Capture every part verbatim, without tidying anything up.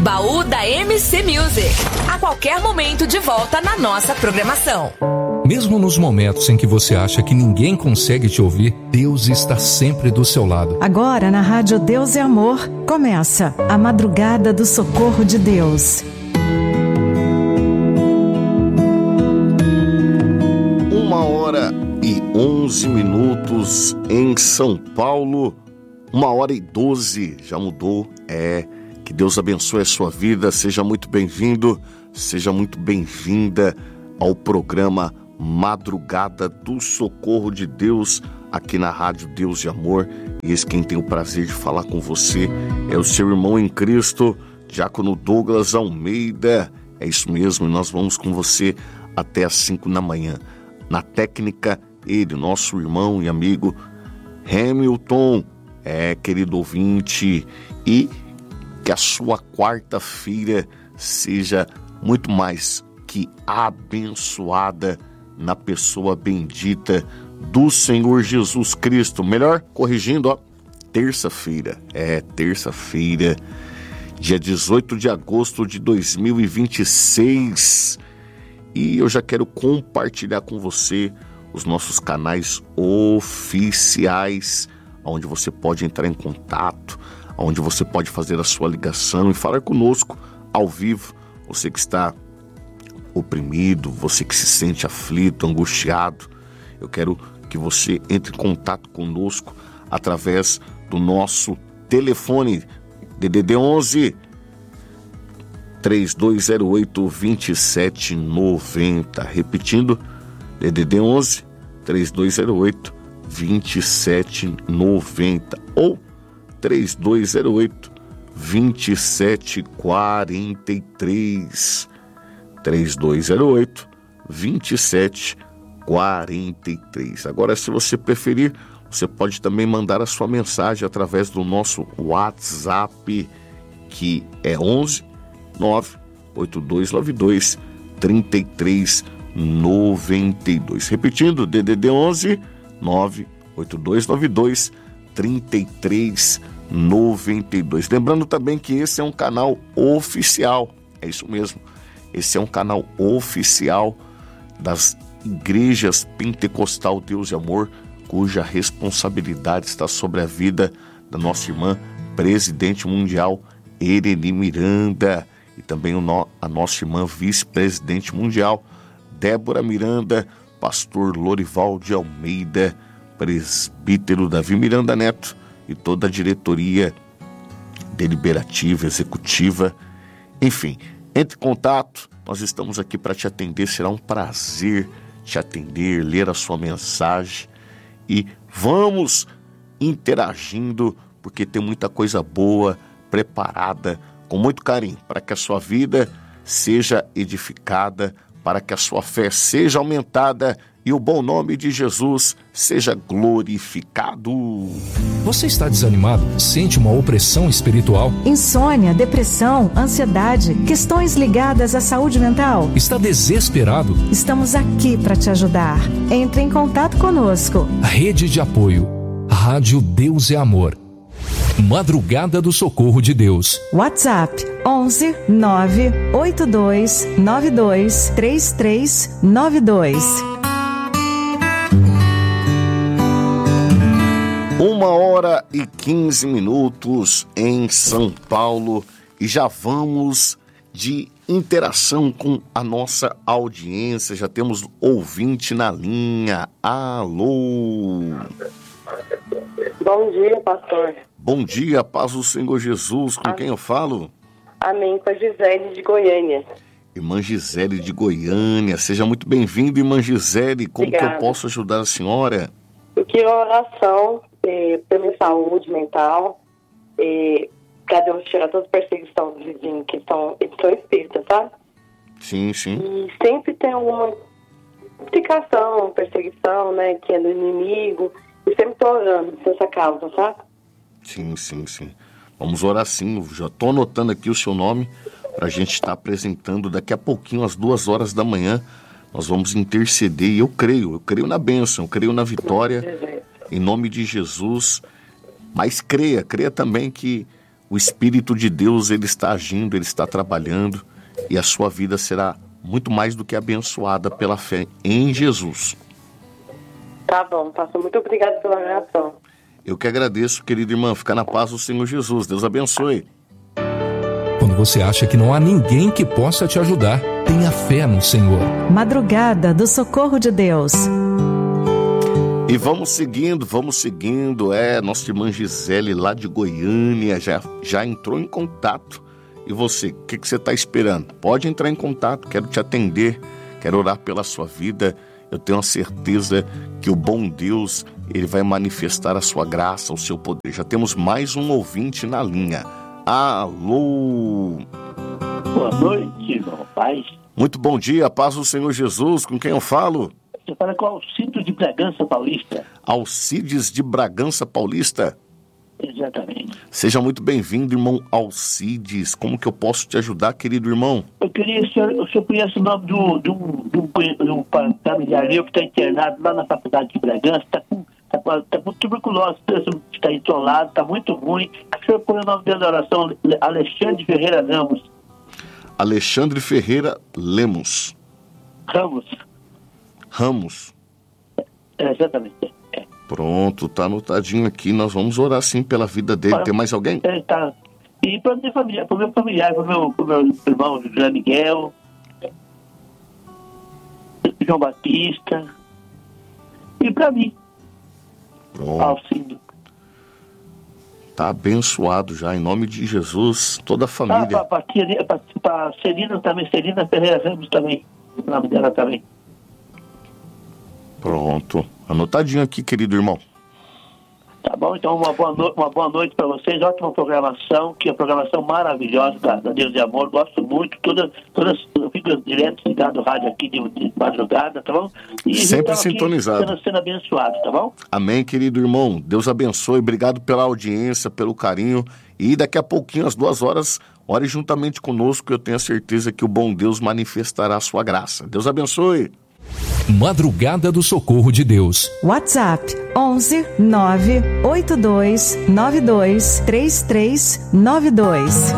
Baú da M C Music. A qualquer momento de volta na nossa programação. Mesmo nos momentos em que você acha que ninguém consegue te ouvir, Deus está sempre do seu lado. Agora na Rádio Deus é Amor, começa a Madrugada do Socorro de Deus. Uma hora e onze minutos em São Paulo. Uma hora e doze, já mudou, é... Que Deus abençoe a sua vida, seja muito bem-vindo, seja muito bem-vinda ao programa Madrugada do Socorro de Deus, aqui na Rádio Deus de Amor. E esse quem tem o prazer de falar com você é o seu irmão em Cristo, Diácono Douglas Almeida. É isso mesmo, nós vamos com você até às cinco da manhã. Na técnica, ele, nosso irmão e amigo Hamilton, é, querido ouvinte, e que a sua quarta-feira seja muito mais que abençoada na pessoa bendita do Senhor Jesus Cristo. Melhor, corrigindo, ó, terça-feira, é terça-feira, dia dezoito de agosto de dois mil e vinte e seis. E eu já quero compartilhar com você os nossos canais oficiais, onde você pode entrar em contato, onde você pode fazer a sua ligação e falar conosco ao vivo. Você que está oprimido, você que se sente aflito, angustiado, eu quero que você entre em contato conosco através do nosso telefone D D D onze, três dois zero oito, dois sete nove zero. Repetindo, D D D onze, três dois zero oito, dois sete nove zero ou três dois zero oito, dois sete quatro três, três dois zero oito, dois sete quatro três. Agora, se você preferir, você pode também mandar a sua mensagem através do nosso WhatsApp, que é onze, nove oito dois nove dois, três três nove dois. Repetindo, D D D onze, nove oito dois nove dois, três três nove dois. Lembrando também que esse é um canal oficial, é isso mesmo, esse é um canal oficial das Igrejas Pentecostal Deus e Amor, cuja responsabilidade está sobre a vida da nossa irmã presidente mundial Ereni Miranda, e também o no, a nossa irmã vice-presidente mundial Débora Miranda, pastor Lorival de Almeida, presbítero Davi Miranda Neto e toda a diretoria deliberativa, executiva, enfim, entre em contato, nós estamos aqui para te atender, será um prazer te atender, ler a sua mensagem e vamos interagindo, porque tem muita coisa boa preparada com muito carinho para que a sua vida seja edificada, para que a sua fé seja aumentada e o bom nome de Jesus seja glorificado. Você está desanimado? Sente uma opressão espiritual? Insônia, depressão, ansiedade, questões ligadas à saúde mental? Está desesperado? Estamos aqui para te ajudar. Entre em contato conosco. Rede de apoio. Rádio Deus é Amor. Madrugada do Socorro de Deus. WhatsApp onze, nove oito dois nove dois, três três nove dois. Uma hora e quinze minutos em São Paulo e já vamos de interação com a nossa audiência. Já temos ouvinte na linha. Alô! Bom dia, pastor. Bom dia, paz do Senhor Jesus. Com ah. quem eu falo? Amém, com a Gisele de Goiânia. Irmã Gisele de Goiânia. Seja muito bem-vinda, irmã Gisele. Como Obrigada. Que eu posso ajudar a senhora? Eu queria oração eh, pela minha saúde mental, eh, para Deus tirar toda a perseguição dos vizinhos que estão, eles são espíritas, tá? Sim, sim. E sempre tem alguma implicação, perseguição, né, que é do inimigo. E sempre estou orando por essa causa, tá? Sim, sim, sim. Vamos orar sim. Eu já estou anotando aqui o seu nome para a gente estar apresentando daqui a pouquinho, às duas horas da manhã. Nós vamos interceder e eu creio, eu creio na bênção, eu creio na vitória, em nome de Jesus. Mas creia, creia também que o Espírito de Deus, ele está agindo, ele está trabalhando, e a sua vida será muito mais do que abençoada pela fé em Jesus. Tá bom, pastor. Muito obrigado pela oração. Eu que agradeço, querida irmã. Fica na paz do Senhor Jesus. Deus abençoe. Quando você acha que não há ninguém que possa te ajudar, tenha fé no Senhor. Madrugada do Socorro de Deus. E vamos seguindo, vamos seguindo. É, nossa irmã Gisele, lá de Goiânia, já, já entrou em contato. E você, o que, que você está esperando? Pode entrar em contato, quero te atender, quero orar pela sua vida. Eu tenho a certeza que o bom Deus, ele vai manifestar a sua graça, o seu poder. Já temos mais um ouvinte na linha. Alô! Boa noite, irmão. Paz. Muito bom dia, paz do Senhor Jesus. Com quem eu falo? Você fala com Alcides de Bragança Paulista. Alcides de Bragança Paulista? Exatamente. Seja muito bem-vindo, irmão Alcides. Como que eu posso te ajudar, querido irmão? Eu queria, o senhor, o senhor conhece o nome do, do, do, do, do familiar meu que está internado lá na faculdade de Bragança, está com, tá com, tá com tuberculose, está isolado, está muito ruim. O senhor põe o nome dele na oração, Alexandre Ferreira Ramos. Alexandre Ferreira Lemos. Ramos. Ramos. É, exatamente. É. Pronto, tá anotadinho aqui. Nós vamos orar sim pela vida dele. Tem mais alguém? É, tá. E para minha família, para o meu familiar, para o meu, meu irmão José Miguel, João Batista, e para mim, Pronto. Alcindo. Tá abençoado já, em nome de Jesus, toda a Ah, família. para Celina também, Celina Ferreira Ramos também, o nome dela também. Pronto, anotadinho aqui, querido irmão. Tá bom, então uma boa, no... uma boa noite para vocês, ótima programação, que é uma programação maravilhosa da, da Deus e Amor, gosto muito, todas, todas, eu fico direto ligado no rádio aqui de, de madrugada, tá bom? E Sempre sintonizado. Sendo, sendo abençoado, tá bom? Amém, querido irmão, Deus abençoe, obrigado pela audiência, pelo carinho, e daqui a pouquinho, às duas horas, ore juntamente conosco, eu tenho a certeza que o bom Deus manifestará a sua graça. Deus abençoe. Madrugada do Socorro de Deus. WhatsApp onze nove oito dois nove dois três três nove dois.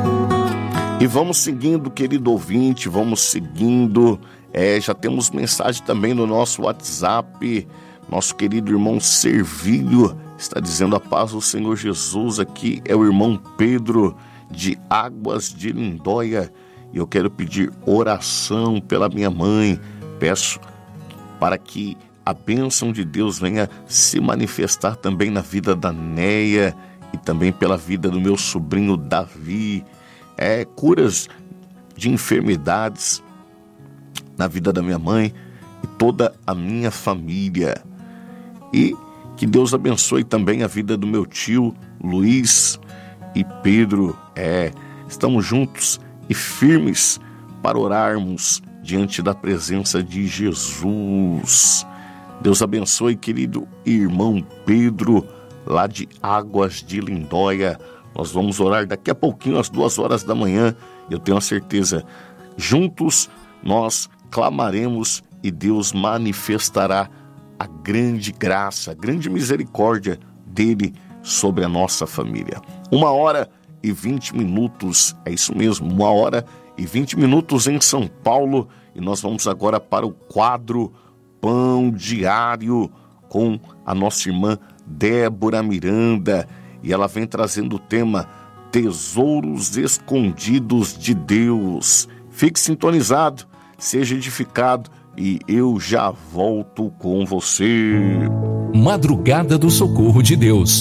E vamos seguindo, querido ouvinte, vamos seguindo. É, já temos mensagem também no nosso WhatsApp. Nosso querido irmão Servilho está dizendo a paz do Senhor Jesus. Aqui é o irmão Pedro de Águas de Lindóia. E eu quero pedir oração pela minha mãe. Peço para que a bênção de Deus venha se manifestar também na vida da Neia e também pela vida do meu sobrinho Davi. É, curas de enfermidades na vida da minha mãe e toda a minha família. E que Deus abençoe também a vida do meu tio Luiz e Pedro. É, estamos juntos e firmes para orarmos diante da presença de Jesus. Deus abençoe, querido irmão Pedro, lá de Águas de Lindóia. Nós vamos orar daqui a pouquinho, às duas horas da manhã. Eu tenho a certeza, juntos nós clamaremos e Deus manifestará a grande graça, a grande misericórdia dele sobre a nossa família. Uma hora e vinte minutos, é isso mesmo, uma hora e vinte minutos em São Paulo, e nós vamos agora para o quadro Pão Diário com a nossa irmã Débora Miranda, e ela vem trazendo o tema Tesouros Escondidos de Deus. Fique sintonizado, seja edificado, e eu já volto com você. Madrugada do Socorro de Deus.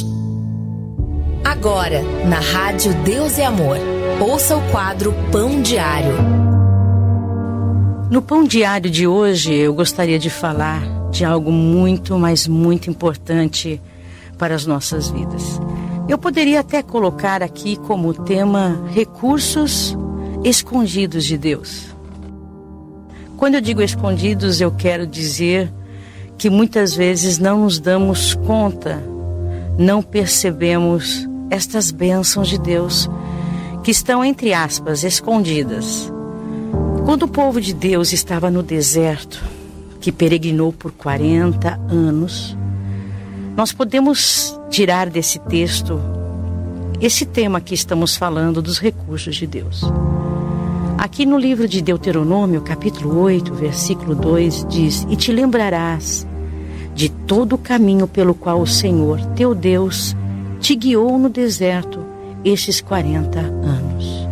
Agora, na Rádio Deus e Amor, ouça o quadro Pão Diário. No Pão Diário de hoje, eu gostaria de falar de algo muito, mas muito importante para as nossas vidas. Eu poderia até colocar aqui como tema recursos escondidos de Deus. Quando eu digo escondidos, eu quero dizer que muitas vezes não nos damos conta, não percebemos estas bênçãos de Deus que estão, entre aspas, escondidas. Quando o povo de Deus estava no deserto, que peregrinou por quarenta anos, nós podemos tirar desse texto esse tema que estamos falando dos recursos de Deus. Aqui no livro de Deuteronômio, capítulo oito, versículo dois, diz: E te lembrarás de todo o caminho pelo qual o Senhor, teu Deus, te guiou no deserto estes quarenta anos.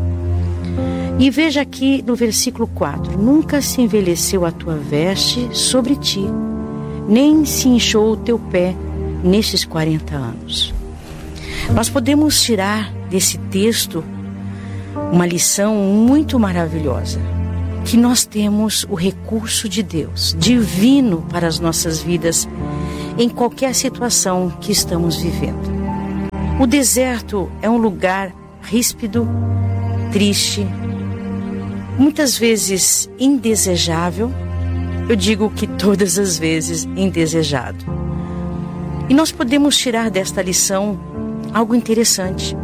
E veja aqui no versículo quatro: Nunca se envelheceu a tua veste sobre ti, nem se inchou o teu pé nestes quarenta anos. Nós podemos tirar desse texto uma lição muito maravilhosa, que nós temos o recurso de Deus, divino para as nossas vidas, em qualquer situação que estamos vivendo. O deserto é um lugar ríspido, triste, muitas vezes indesejável, eu digo que todas as vezes indesejado. E nós podemos tirar desta lição algo interessante.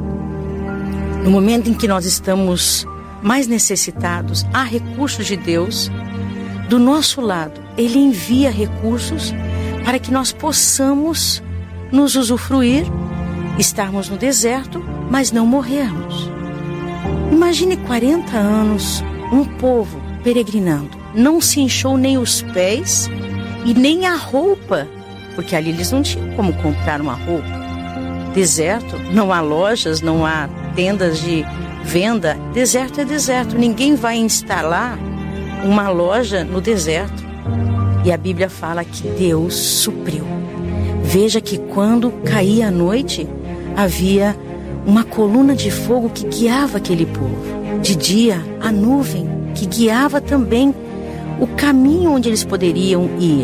No momento em que nós estamos mais necessitados, há recursos de Deus. Do nosso lado, Ele envia recursos para que nós possamos nos usufruir, estarmos no deserto, mas não morrermos. Imagine quarenta anos, um povo peregrinando. Não se inchou nem os pés e nem a roupa, porque ali eles não tinham como comprar uma roupa. Deserto, não há lojas, não há tendas de venda. Deserto é deserto. Ninguém vai instalar uma loja no deserto. E a Bíblia fala que Deus supriu. Veja que quando caía a noite, havia uma coluna de fogo que guiava aquele povo. De dia, a nuvem que guiava também o caminho onde eles poderiam ir.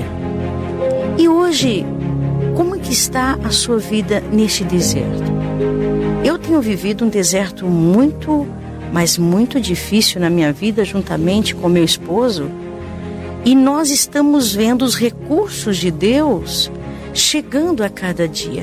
E hoje, como é que está a sua vida neste deserto? Eu tenho vivido um deserto muito, mas muito difícil na minha vida, juntamente com meu esposo. E nós estamos vendo os recursos de Deus chegando a cada dia.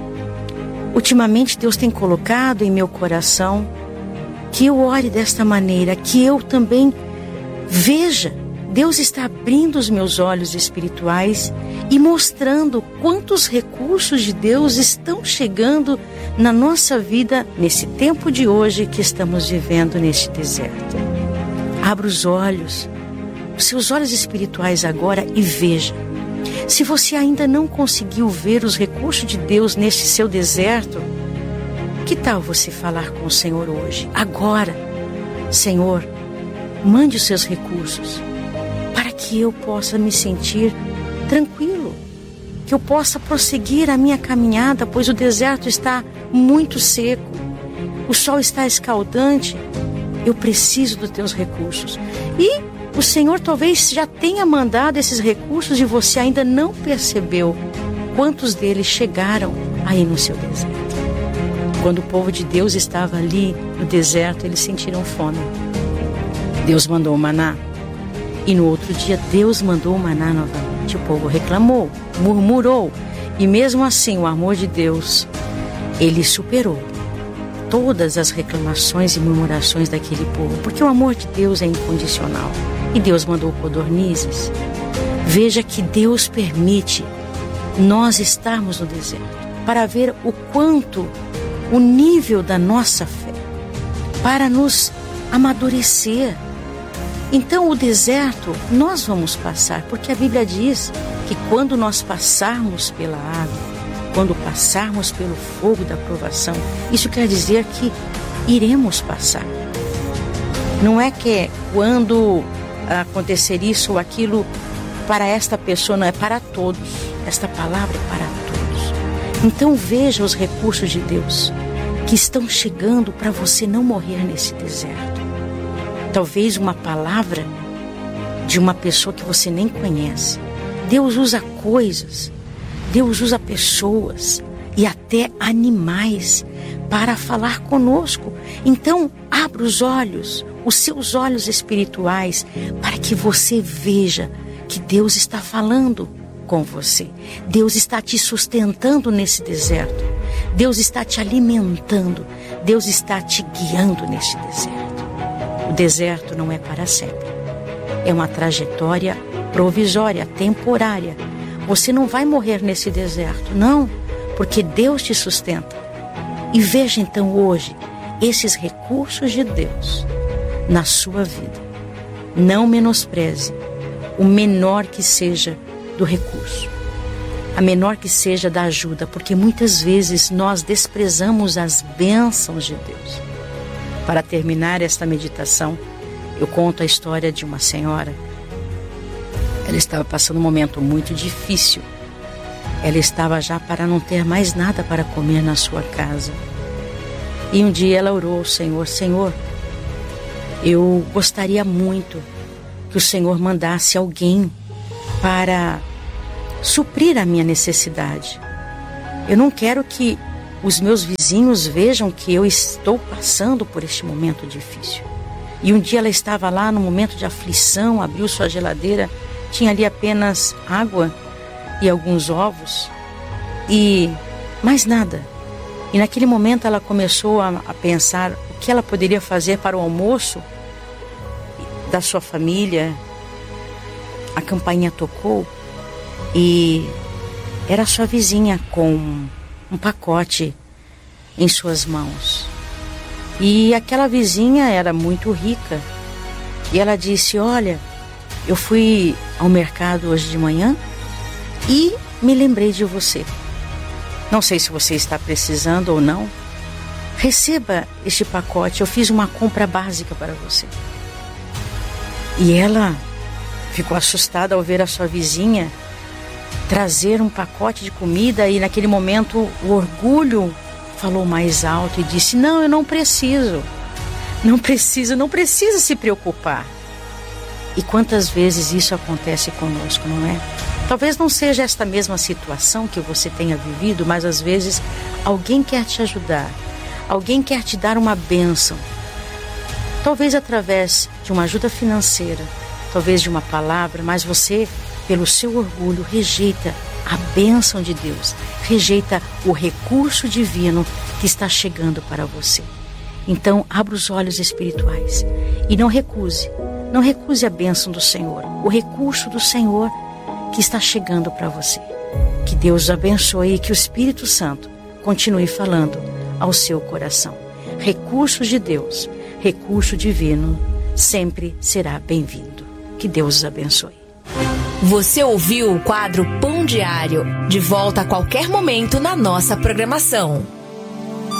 Ultimamente Deus tem colocado em meu coração que eu ore desta maneira, que eu também veja. Deus está abrindo os meus olhos espirituais e mostrando quantos recursos de Deus estão chegando na nossa vida nesse tempo de hoje que estamos vivendo neste deserto. Abra os olhos, os seus olhos espirituais agora e veja. Se você ainda não conseguiu ver os recursos de Deus neste seu deserto, que tal você falar com o Senhor hoje, agora? Senhor, mande os seus recursos para que eu possa me sentir tranquilo, que eu possa prosseguir a minha caminhada, pois o deserto está muito seco, o sol está escaldante, eu preciso dos teus recursos. E o Senhor talvez já tenha mandado esses recursos e você ainda não percebeu quantos deles chegaram aí no seu deserto. Quando o povo de Deus estava ali no deserto, eles sentiram fome. Deus mandou o maná. E no outro dia Deus mandou o maná novamente. O povo reclamou, murmurou. E mesmo assim o amor de Deus, Ele superou todas as reclamações e murmurações daquele povo. Porque o amor de Deus é incondicional. E Deus mandou codornizes. Veja que Deus permite nós estarmos no deserto para ver o quanto, o nível da nossa fé, para nos amadurecer. Então o deserto nós vamos passar, porque a Bíblia diz que quando nós passarmos pela água, quando passarmos pelo fogo da provação, isso quer dizer que iremos passar. Não é que quando acontecer isso ou aquilo para esta pessoa, não, é para todos. Esta palavra é para todos. Então veja os recursos de Deus que estão chegando para você não morrer nesse deserto. Talvez uma palavra de uma pessoa que você nem conhece. Deus usa coisas, Deus usa pessoas e até animais para falar conosco. Então, abra os olhos, os seus olhos espirituais, para que você veja que Deus está falando com você. Deus está te sustentando nesse deserto. Deus está te alimentando. Deus está te guiando nesse deserto. O deserto não é para sempre. É uma trajetória provisória, temporária. Você não vai morrer nesse deserto, não, porque Deus te sustenta. E veja então hoje esses recursos de Deus na sua vida. Não menospreze o menor que seja do recurso, a menor que seja da ajuda, porque muitas vezes nós desprezamos as bênçãos de Deus. Para terminar esta meditação, eu conto a história de uma senhora. Ela estava passando um momento muito difícil. Ela estava já para não ter mais nada para comer na sua casa. E um dia ela orou ao Senhor: Senhor, eu gostaria muito que o Senhor mandasse alguém para suprir a minha necessidade. Eu não quero que os meus vizinhos vejam que eu estou passando por este momento difícil. E um dia ela estava lá no momento de aflição, abriu sua geladeira, tinha ali apenas água e alguns ovos e mais nada. E naquele momento ela começou a, a pensar o que ela poderia fazer para o almoço da sua família. A campainha tocou e era sua vizinha com um pacote em suas mãos. E aquela vizinha era muito rica. E ela disse: olha, eu fui ao mercado hoje de manhã e me lembrei de você. Não sei se você está precisando ou não. Receba este pacote, eu fiz uma compra básica para você. E ela ficou assustada ao ver a sua vizinha trazer um pacote de comida, e naquele momento o orgulho falou mais alto e disse: não, eu não preciso, não preciso, não precisa se preocupar. E quantas vezes isso acontece conosco, não é? Talvez não seja esta mesma situação que você tenha vivido, mas às vezes alguém quer te ajudar, alguém quer te dar uma bênção, talvez através de uma ajuda financeira, talvez de uma palavra, mas você, pelo seu orgulho, rejeita a bênção de Deus, rejeita o recurso divino que está chegando para você. Então, abra os olhos espirituais e não recuse, não recuse a bênção do Senhor, o recurso do Senhor que está chegando para você. Que Deus o abençoe e que o Espírito Santo continue falando ao seu coração. Recursos de Deus, recurso divino, sempre será bem-vindo. Que Deus os abençoe. Você ouviu o quadro Pão Diário, de volta a qualquer momento na nossa programação.